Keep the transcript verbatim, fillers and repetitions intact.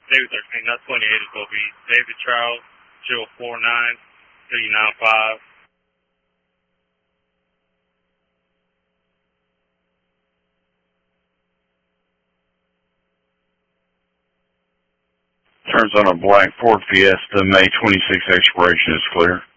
David thirteen, not twenty-eight is going to be David Charles, zero four nine three nine five. Turns on a black Ford Fiesta, May twenty-sixth expiration is clear.